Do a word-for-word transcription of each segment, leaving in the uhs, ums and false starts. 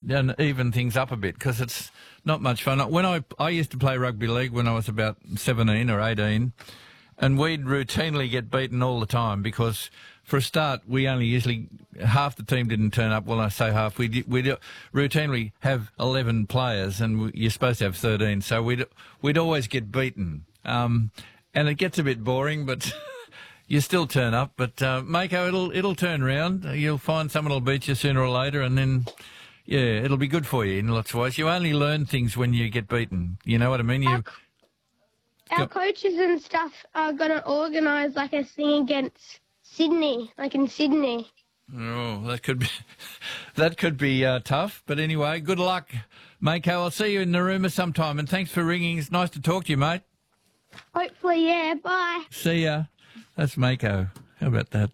and even things up a bit because it's not much fun. When I I used to play rugby league when I was about seventeen or eighteen, and we'd routinely get beaten all the time because for a start we only usually half the team didn't turn up. Well, I say half. We we'd routinely have eleven players, and we, you're supposed to have thirteen, so we'd we'd always get beaten. Um, and it gets a bit boring, but. You still turn up, but uh, Mako, it'll it'll turn round. You'll find someone will beat you sooner or later, and then, yeah, it'll be good for you in lots of ways. You only learn things when you get beaten. You know what I mean? You. Our, our coaches and stuff are going to organise like a thing against Sydney, like in Sydney. Oh, that could be that could be uh, tough. But anyway, good luck, Mako. I'll see you in Narooma sometime, and thanks for ringing. It's nice to talk to you, mate. Hopefully, yeah. Bye. See ya. That's Mako. How about that?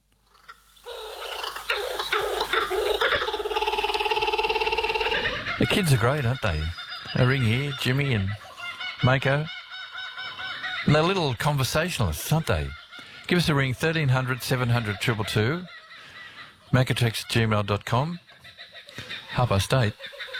The kids are great, aren't they? They ring here, Jimmy and Mako. And they're little conversationalists, aren't they? Give us a ring, thirteen hundred, seven hundred, two two two. makotext at gmail dot com. Half past eight.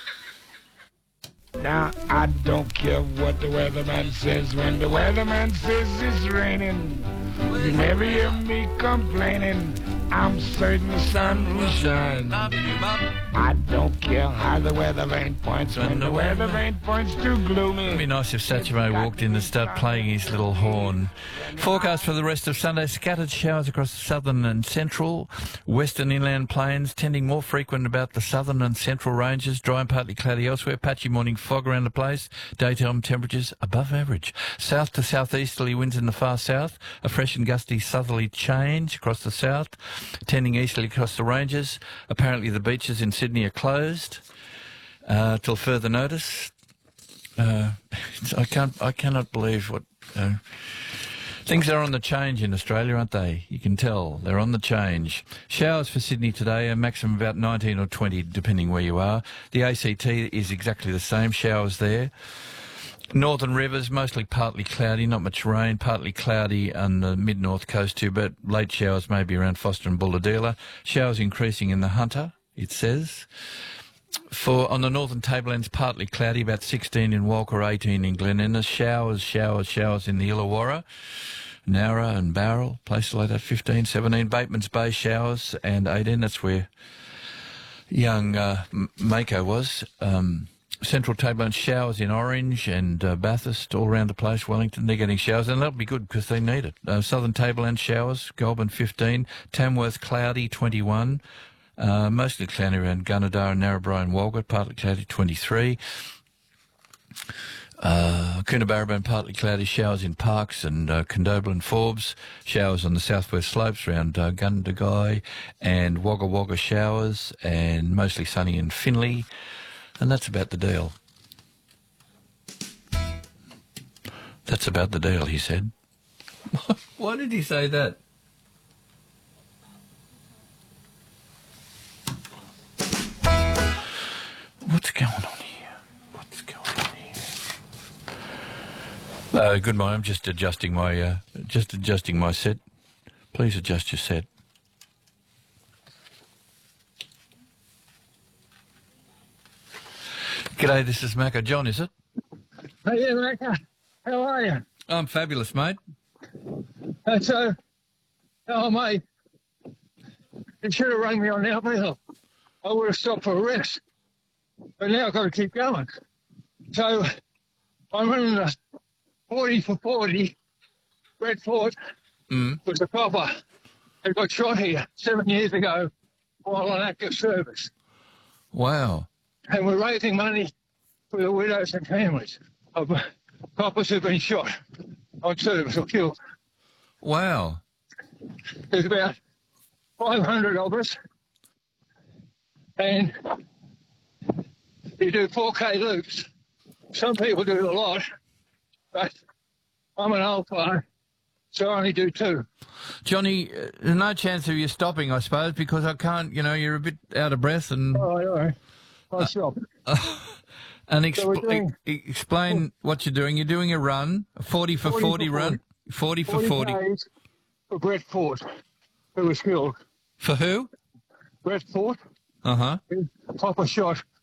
Now, I don't care what the weatherman says. When the weatherman says it's raining, you never hear me complaining. I'm certain the sun will shine. I don't care how the weather vane points. When the weather vane points too gloomy. It'd be nice if Satchmo walked in and started playing his little horn. Forecast for the rest of Sunday, scattered showers across the southern and central, western inland plains, tending more frequent about the southern and central ranges, dry and partly cloudy elsewhere, patchy morning fog around the place, daytime temperatures above average. South to southeasterly winds in the far south, a fresh and gusty southerly change across the south, tending easterly across the ranges. Apparently the beaches in Sydney are closed uh, till further notice. Uh, I can't. I cannot believe what uh, things are on the change in Australia, aren't they? You can tell they're on the change. Showers for Sydney today, a maximum about nineteen or twenty, depending where you are. The A C T is exactly the same. Showers there. Northern rivers, mostly partly cloudy, not much rain, partly cloudy on the mid-north coast too, but late showers maybe around Foster and Bulahdelah. Showers increasing in the Hunter, it says. For on the northern tablelands, partly cloudy, about sixteen in Walker, eighteen in Glen Innes. Showers, showers, showers in the Illawarra, Nowra and Bowral, places like that, fifteen, seventeen. Bateman's Bay, showers, and eighteen. That's where young uh, Mako was. Um, Central Tablelands, showers in Orange and uh, Bathurst, all around the place. Wellington, they're getting showers, and that'll be good because they need it. Uh, Southern Tablelands, showers, Goulburn, fifteen. Tamworth, cloudy, twenty-one. Uh, mostly cloudy around Gunnedah and Narrabri and Walgett, partly cloudy, twenty-three. Uh, Coonabarabran, partly cloudy, showers in Parks and uh, Condobolin and Forbes, showers on the southwest slopes around uh, Gundagai and Wagga Wagga, showers, and mostly sunny in Finley. And that's about the deal. That's about the deal, he said. Why did he say that? What's going on here? What's going on here? Uh, good morning. I'm just adjusting my uh, just adjusting my set. Please adjust your set. G'day, this is Mako. John, is it? Hey, yeah, Mako. How are you? I'm fabulous, mate. Uh, so, oh, mate, you should have rung me on the uphill. I would have stopped for a rest. But now I've got to keep going. So, I'm running a forty for forty. Red Fort mm. was a copper that got shot here seven years ago while on active service. Wow. And we're raising money for the widows and families of coppers who've been shot on service or killed. Wow. There's about five hundred of us, and you do four K loops. Some people do a lot, but I'm an old guy, so I only do two. Johnny, uh, there's no chance of you stopping, I suppose, because I can't, you know, you're a bit out of breath and... Oh, all right. I'll stop. Uh, and exp- So we're doing- e- explain what you're doing. You're doing a run, a forty for forty, forty for run. forty for forty. K's for Brett Fort, who was killed. For who? Brett Fort, Uh-huh. a proper shot